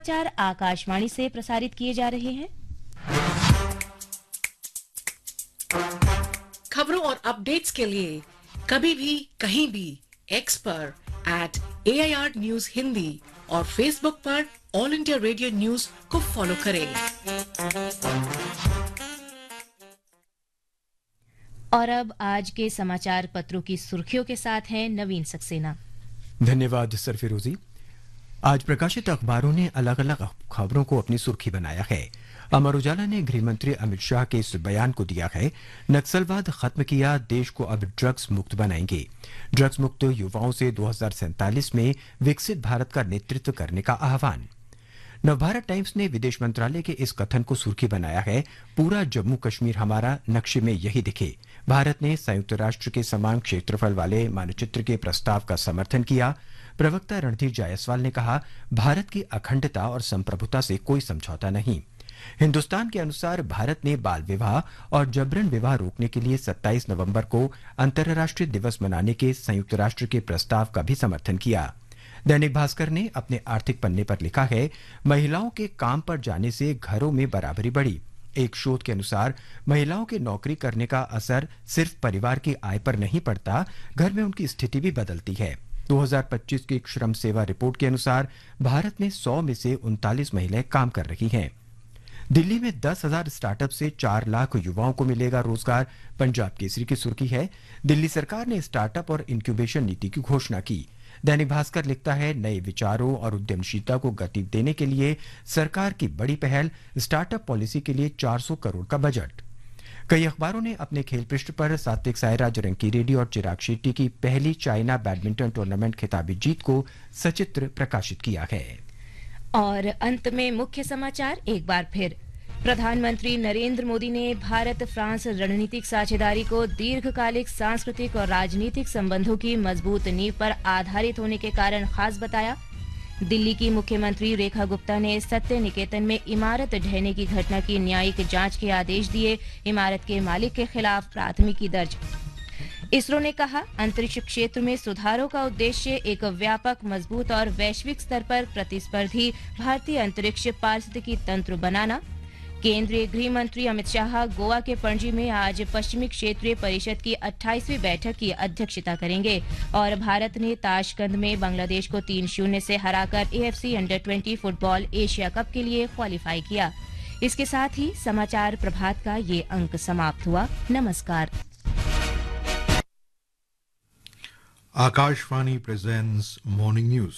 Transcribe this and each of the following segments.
समाचार आकाशवाणी से प्रसारित किए जा रहे हैं। खबरों और अपडेट्स के लिए कभी भी कहीं भी एक्स पर @AIR News हिंदी और फेसबुक पर ऑल इंडिया रेडियो न्यूज को फॉलो करें। और अब आज के समाचार पत्रों की सुर्खियों के साथ हैं नवीन सक्सेना। धन्यवाद सरफिरोजी। आज प्रकाशित अखबारों ने अलग अलग खबरों को अपनी सुर्खी बनाया है। अमर उजाला ने गृह मंत्री अमित शाह के इस बयान को दिया है, नक्सलवाद खत्म किया, देश को अब ड्रग्स मुक्त बनाएंगे। ड्रग्स मुक्त युवाओं से 2047 में विकसित भारत का नेतृत्व करने का आह्वान। नवभारत टाइम्स ने विदेश मंत्रालय के इस कथन को सुर्खी बनाया है, पूरा जम्मू कश्मीर हमारा, नक्शे में यही दिखे। भारत ने संयुक्त राष्ट्र के समान क्षेत्रफल वाले मानचित्र के प्रस्ताव का समर्थन किया। प्रवक्ता रणधीर जायसवाल ने कहा, भारत की अखंडता और संप्रभुता से कोई समझौता नहीं। हिंदुस्तान के अनुसार भारत ने बाल विवाह और जबरन विवाह रोकने के लिए 27 नवंबर को अंतर्राष्ट्रीय दिवस मनाने के संयुक्त राष्ट्र के प्रस्ताव का भी समर्थन किया। दैनिक भास्कर ने अपने आर्थिक पन्ने पर लिखा है, महिलाओं के काम पर जाने से घरों में बराबरी बढ़ी। एक शोध के अनुसार महिलाओं के नौकरी करने का असर सिर्फ परिवार की आय पर नहीं पड़ता, घर में उनकी स्थिति भी बदलती है। 2025 की श्रम सेवा रिपोर्ट के अनुसार भारत में 100 में से 39 महिलाएं काम कर रही हैं। दिल्ली में 10,000 स्टार्टअप से 4 लाख युवाओं को मिलेगा रोजगार। पंजाब केसरी की सुर्खी है, दिल्ली सरकार ने स्टार्टअप और इंक्यूबेशन नीति की घोषणा की। दैनिक भास्कर लिखता है, नए विचारों और उद्यमशीलता को गति देने के लिए सरकार की बड़ी पहल, स्टार्टअप पॉलिसी के लिए 400 करोड़ का बजट। कई अखबारों ने अपने खेल पृष्ठ पर सात्विक साईराज रंकीरेड्डी और चिराग शेट्टी की पहली चाइना बैडमिंटन टूर्नामेंट खिताबी जीत को सचित्र प्रकाशित किया है। और अंत में मुख्य समाचार एक बार फिर। प्रधानमंत्री नरेंद्र मोदी ने भारत फ्रांस रणनीतिक साझेदारी को दीर्घकालिक सांस्कृतिक और राजनीतिक संबंधों की मजबूत नींव पर आधारित होने के कारण खास बताया। दिल्ली की मुख्यमंत्री रेखा गुप्ता ने सत्य निकेतन में इमारत ढहने की घटना की न्यायिक जांच के आदेश दिए, इमारत के मालिक के खिलाफ प्राथमिकी दर्ज। इसरो ने कहा, अंतरिक्ष क्षेत्र में सुधारों का उद्देश्य एक व्यापक, मजबूत और वैश्विक स्तर पर प्रतिस्पर्धी भारतीय अंतरिक्ष पारिस्थितिकी तंत्र बनाना। केंद्रीय गृह मंत्री अमित शाह गोवा के पणजी में आज पश्चिमी क्षेत्रीय परिषद की 28वीं बैठक की अध्यक्षता करेंगे। और भारत ने ताशकंद में बांग्लादेश को 3-0 से हराकर AFC अंडर-20 फुटबॉल एशिया कप के लिए क्वालिफाई किया। इसके साथ ही समाचार प्रभात का ये अंक समाप्त हुआ। नमस्कार। Akashvani presents Morning News.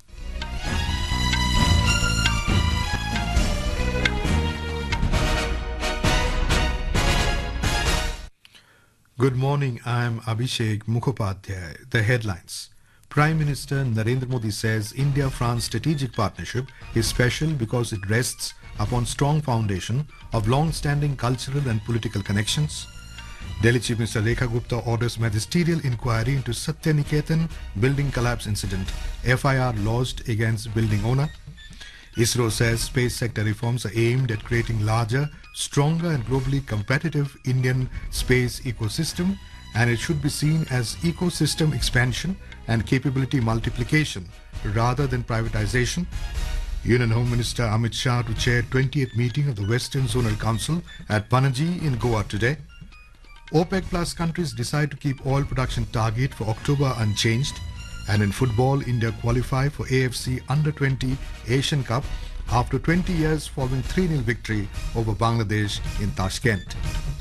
Good morning, I am Abhishek Mukhopadhyay. The headlines. Prime Minister Narendra Modi says India-France strategic partnership is special because it rests upon strong foundation of long-standing cultural and political connections. Delhi Chief Minister Rekha Gupta orders magisterial inquiry into Satya Niketan building collapse incident. FIR lodged against building owner. ISRO says space sector reforms are aimed at creating larger, stronger and globally competitive Indian space ecosystem, and it should be seen as ecosystem expansion and capability multiplication rather than privatization. Union Home Minister Amit Shah to chair 28th meeting of the Western Zonal Council at Panaji in Goa today. OPEC Plus countries decide to keep oil production target for October unchanged. And in football, India qualify for AFC Under-20 Asian Cup after 20 years following 3-0 victory over Bangladesh in Tashkent.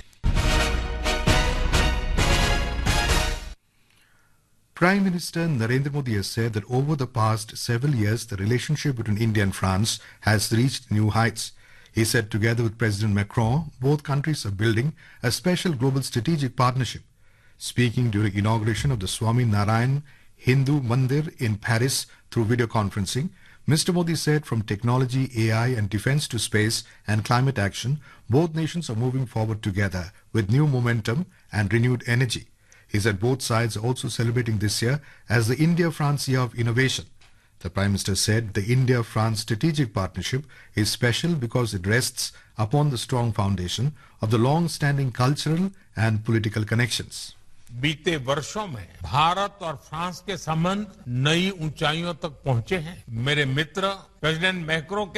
Prime Minister Narendra Modi has said that over the past several years, the relationship between India and France has reached new heights. He said together with President Macron, both countries are building a special global strategic partnership. Speaking during inauguration of the Swami Narayan Hindu Mandir in Paris through video conferencing, Mr. Modi said from technology, AI and defense to space and climate action, both nations are moving forward together with new momentum and renewed energy. He said both sides are also celebrating this year as the India-France Year of Innovation. The Prime Minister said the India-France strategic partnership is special because it rests upon the strong foundation of the long-standing cultural and political connections. बीते वर्षों में भारत और France के संबंध नई ऊंचाइयों तक पहुंचे हैं। मेरे मित्र प्रेसिडेंट मैक्रों के